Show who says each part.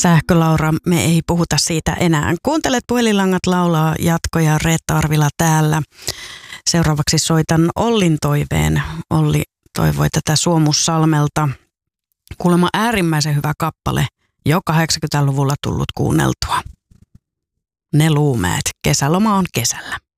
Speaker 1: Sähkölaura, me ei puhuta siitä enää. Kuuntelet Puhelinlangat laulaa jatkoja, Reetta Arvila täällä. Seuraavaksi soitan Ollin toiveen. Olli toivoi tätä Suomussalmelta. Kuulemma äärimmäisen hyvä kappale, jo 80-luvulla tullut kuunneltua. Ne Luumäet, kesäloma on kesällä.